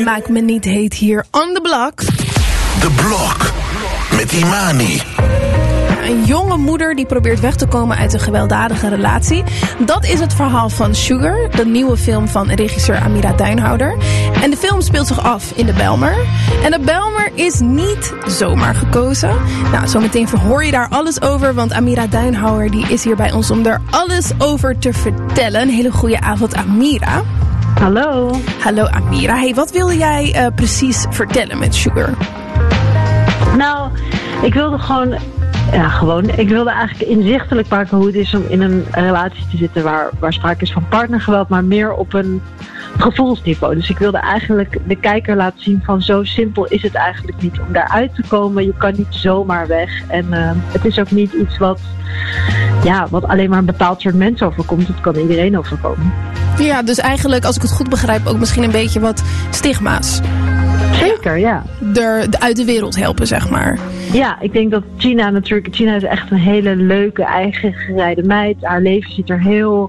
Maak me niet heet hier on the block. De Blok met Imani. Een jonge moeder die probeert weg te komen uit een gewelddadige relatie. Dat is het verhaal van Sugar, de nieuwe film van regisseur Amira Duinhouder. En de film speelt zich af in de Bijlmer. En de Bijlmer is niet zomaar gekozen. Nou, zometeen hoor je daar alles over, want Amira Duinhouder die is hier bij ons om er alles over te vertellen. Een hele goede avond, Amira. Hallo. Hallo Amira. Hey, wat wilde jij precies vertellen met Sugar? Nou, ik wilde ik wilde eigenlijk inzichtelijk maken hoe het is om in een relatie te zitten waar sprake is van partnergeweld, maar meer op een gevoelsniveau. Dus ik wilde eigenlijk de kijker laten zien van zo simpel is het eigenlijk niet om daaruit te komen. Je kan niet zomaar weg. En het is ook niet iets wat alleen maar een bepaald soort mensen overkomt. Het kan iedereen overkomen. Ja, dus eigenlijk, als ik het goed begrijp, ook misschien een beetje wat stigma's. Zeker, ja. Uit de wereld helpen, zeg maar. Ja, ik denk dat China is echt een hele leuke, eigen gerijde meid. Haar leven ziet er heel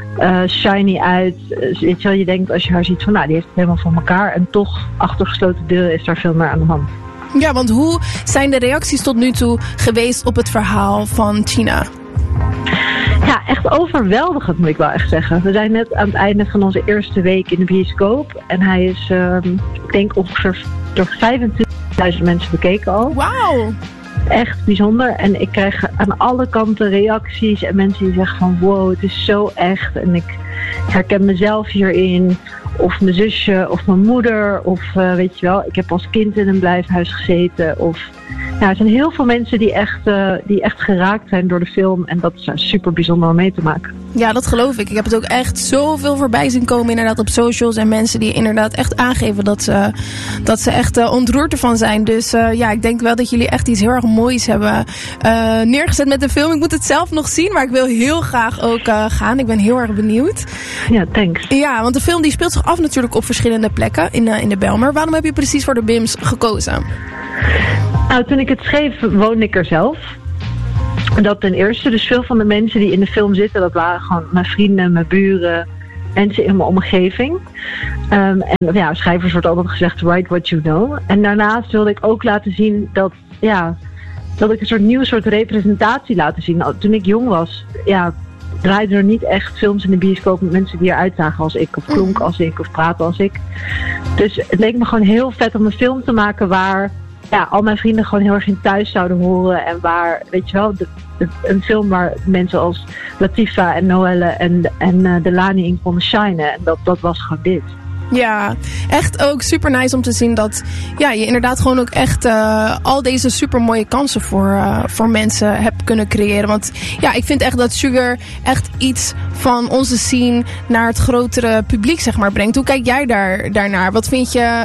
shiny uit. Weet je wel, je denkt als je haar ziet van, die heeft het helemaal voor elkaar. En toch, achter gesloten deuren is daar veel meer aan de hand. Ja, want hoe zijn de reacties tot nu toe geweest op het verhaal van China? Ja, echt overweldigend moet ik wel echt zeggen. We zijn net aan het einde van onze eerste week in de bioscoop. En hij is, ik denk ongeveer door 25.000 mensen bekeken al. Wauw! Echt bijzonder. En ik krijg aan alle kanten reacties en mensen die zeggen van wow, het is zo echt. En ik herken mezelf hierin. Of mijn zusje, of mijn moeder. Of weet je wel, ik heb als kind in een blijfhuis gezeten. Of er zijn heel veel mensen die echt geraakt zijn door de film. En dat is super bijzonder om mee te maken. Ja, dat geloof ik. Ik heb het ook echt zoveel voorbij zien komen inderdaad op socials. En mensen die inderdaad echt aangeven dat ze echt ontroerd ervan zijn. Dus ik denk wel dat jullie echt iets heel erg moois hebben neergezet met de film. Ik moet het zelf nog zien, maar ik wil heel graag ook gaan. Ik ben heel erg benieuwd. Ja, thanks. Ja, want de film die speelt zich af natuurlijk op verschillende plekken in de Bijlmer. Waarom heb je precies voor de BIMS gekozen? Nou, toen ik het schreef, woonde ik er zelf. Dat ten eerste. Dus veel van de mensen die in de film zitten, dat waren gewoon mijn vrienden, mijn buren, mensen in mijn omgeving. Schrijvers wordt altijd gezegd, write what you know. En daarnaast wilde ik ook laten zien dat ik een nieuw soort representatie laten zien. Toen ik jong was, draaiden er niet echt films in de bioscoop met mensen die eruit zagen als ik, of klonken als ik, of praten als ik. Dus het leek me gewoon heel vet om een film te maken waar al mijn vrienden gewoon heel erg in thuis zouden horen. En waar, weet je wel, een film waar mensen als Latifa en Noelle en Delani in konden shinen. En dat was gewoon dit. Ja, echt ook super nice om te zien dat je inderdaad gewoon ook echt al deze super mooie kansen voor mensen hebt kunnen creëren. Want ik vind echt dat Sugar echt iets van onze scene naar het grotere publiek zeg maar brengt. Hoe kijk jij daarnaar? Wat vind je,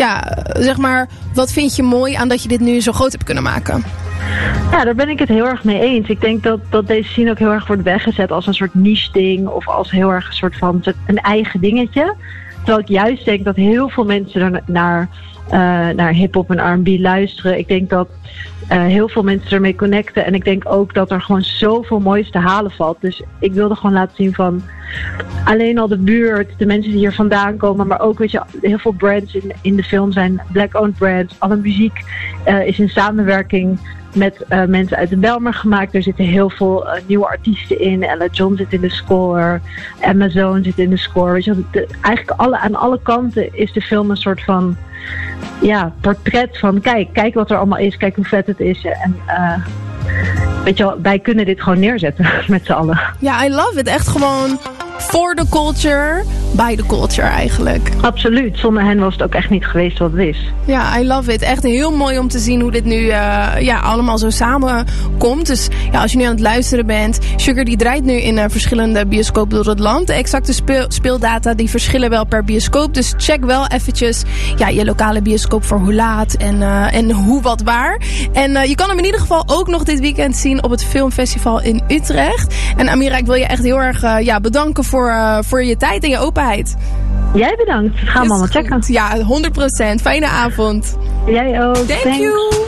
wat vind je mooi aan dat je dit nu zo groot hebt kunnen maken? Ja, daar ben ik het heel erg mee eens. Ik denk dat deze scene ook heel erg wordt weggezet als een soort niche ding of als heel erg een soort van een eigen dingetje. Terwijl ik juist denk dat heel veel mensen naar hip-hop en R&B luisteren. Ik denk dat heel veel mensen ermee connecten. En ik denk ook dat er gewoon zoveel moois te halen valt. Dus ik wilde gewoon laten zien van alleen al de buurt, de mensen die hier vandaan komen. Maar ook, weet je, heel veel brands in de film zijn black-owned brands. Alle muziek is in samenwerking met mensen uit de Bijlmer gemaakt. Er zitten heel veel nieuwe artiesten in. Ella John zit in de score. Amazon zit in de score. Weet je, eigenlijk aan alle kanten is de film een soort van portret van kijk wat er allemaal is. Kijk hoe vet het is. En weet je wel, wij kunnen dit gewoon neerzetten met z'n allen. Ja, I love it. Echt gewoon for the culture, by the culture eigenlijk. Absoluut. Zonder hen was het ook echt niet geweest wat het is. Ja, I love it. Echt heel mooi om te zien hoe dit nu allemaal zo samenkomt. Dus als je nu aan het luisteren bent, Sugar die draait nu in verschillende bioscopen door het land. De exacte speeldata die verschillen wel per bioscoop. Dus check wel eventjes je lokale bioscoop voor hoe laat en hoe wat waar. En je kan hem in ieder geval ook nog dit weekend zien op het filmfestival in Utrecht. En Amira, ik wil je echt heel erg bedanken voor je tijd en je openheid. Jij bedankt. Gaan we allemaal checken. Ja, 100%. Fijne avond. Jij ook. Thank you.